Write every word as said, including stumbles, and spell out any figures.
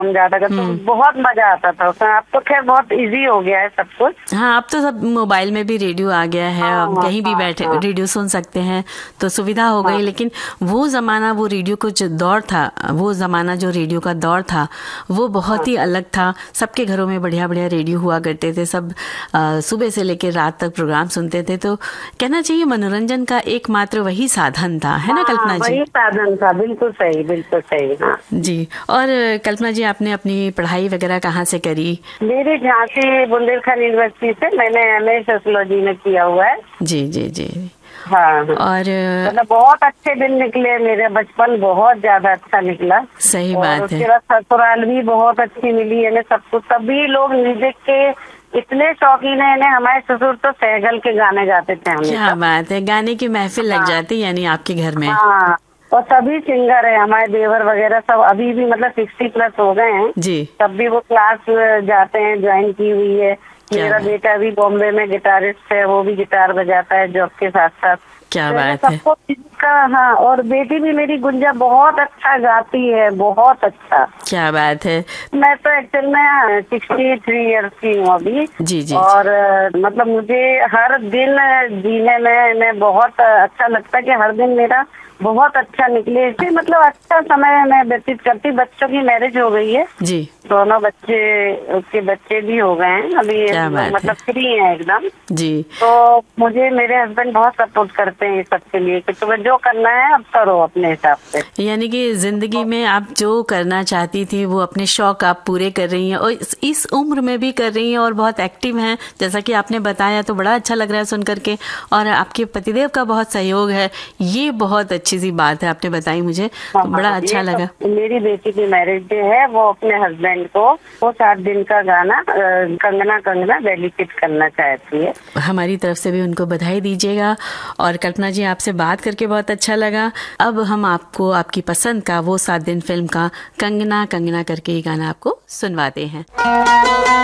ज्यादा कर, तो बहुत मजा आता था उसमें। अब तो खैर बहुत इजी हो गया है सब कुछ। हाँ, अब तो सब मोबाइल में भी रेडियो आ गया है, हाँ, अब कहीं भी हाँ, बैठे हाँ, रेडियो सुन सकते हैं, तो सुविधा हो हाँ, गई। लेकिन वो जमाना, वो रेडियो को जो दौर था, वो जमाना जो रेडियो का दौर था, वो बहुत हाँ, ही अलग था। सबके घरों में बढ़िया बढ़िया रेडियो हुआ करते थे, सब अ, सुबह से लेकर रात तक प्रोग्राम सुनते थे। तो कहना चाहिए मनोरंजन का एकमात्र वही साधन था, है ना हाँ, कल्पना जी? वही साधन था। बिल्कुल सही, बिल्कुल सही। हाँ जी। और कल्पना जी, आपने अपनी पढ़ाई वगैरह कहाँ से करी? मेरी झांसी बुंदेलखंड यूनिवर्सिटी से मैंने एम ए सोशियोलॉजी में किया हुआ है। जी जी जी। हाँ हाँ, और मतलब बहुत अच्छे दिन निकले, मेरे बचपन बहुत ज्यादा अच्छा निकला। सही और बात है। उसके बाद ससुराल भी बहुत अच्छी मिली है सब कुछ। सभी लोग म्यूजिक के इतने शौकीन है। इन्हें हमारे ससुर तो सहगल के गाने गाते थे क्या हमेशा। बात है, गाने की महफिल लग हाँ जाती यानी आपके घर में? हाँ, और सभी सिंगर है हमारे देवर वगैरह सब, अभी भी मतलब सिक्सटी प्लस हो गए हैं, जी। तब भी वो क्लास जाते हैं, ज्वाइन की हुई है। क्या मेरा बात, बेटा भी बॉम्बे में गिटारिस्ट है, वो भी गिटार बजाता है जॉब के साथ साथ। क्या तो इन्हें बात है। सबको का। हाँ, और बेटी भी मेरी गुंजा बहुत अच्छा गाती है, बहुत अच्छा। क्या बात है। मैं तो एक्चुअल में सिक्सटी थ्री ईयर्स की हूँ अभी। जी जी। और अ, मतलब मुझे हर दिन जीने में मैं बहुत अच्छा लगता है कि हर दिन मेरा बहुत अच्छा निकले, इससे मतलब अच्छा समय मैं व्यतीत करती। बच्चों की मैरिज हो गई है, जी। दोनों बच्चे, उसके बच्चे भी हो गए हैं अभी, क्या बात है। मतलब फ्री हैं एकदम। जी। तो मुझे मेरे हस्बैंड बहुत सपोर्ट करते हैं इस सब के लिए कि तुम्हें जो करना है अब करो अपने हिसाब से। यानी कि जिंदगी में आप जो करना चाहती थी वो अपने शौक आप पूरे कर रही हैं, और इस, इस उम्र में भी कर रही हैं, और बहुत एक्टिव हैं जैसा कि आपने बताया। तो बड़ा अच्छा लग रहा है सुन करके। और आपके पतिदेव का बहुत सहयोग है, ये बहुत अच्छी सी बात है आपने बताई मुझे, हाँ, तो बड़ा अच्छा ये लगा। तो मेरी बेटी की मैरिज डे है, वो अपने हस्बैंड को वो सात दिन का गाना अ, कंगना कंगना डेडिकेट करना चाहती है। हमारी तरफ से भी उनको बधाई दीजिएगा। और कल्पना जी, आपसे बात करके बहुत अच्छा लगा। अब हम आपको आपकी पसंद का वो सात दिन फिल्म का कंगना कंगना करके ये गाना आपको सुनवाते हैं।